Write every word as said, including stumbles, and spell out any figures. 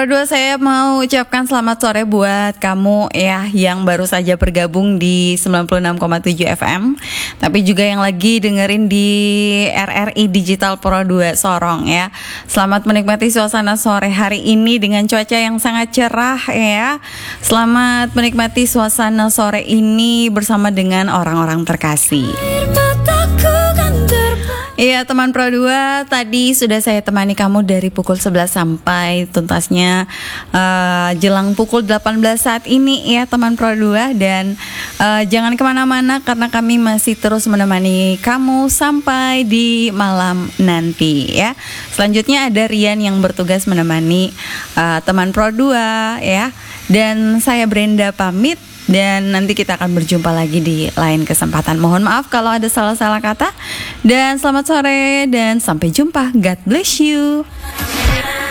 Kedua, saya mau ucapkan selamat sore buat kamu ya yang baru saja bergabung di sembilan puluh enam koma tujuh F M, tapi juga yang lagi dengerin di R R I Digital Pro dua Sorong ya. Selamat menikmati suasana sore hari ini dengan cuaca yang sangat cerah ya. Selamat menikmati suasana sore ini bersama dengan orang-orang terkasih. Iya teman Pro dua, tadi sudah saya temani kamu dari pukul sebelas sampai tuntasnya uh, jelang pukul delapan belas saat ini ya teman Pro dua. Dan uh, jangan kemana-mana karena kami masih terus menemani kamu sampai di malam nanti ya. Selanjutnya ada Rian yang bertugas menemani uh, teman Pro dua ya. Dan saya Brenda pamit. Dan nanti kita akan berjumpa lagi di lain kesempatan. Mohon maaf kalau ada salah-salah kata. Dan selamat sore dan sampai jumpa. God bless you.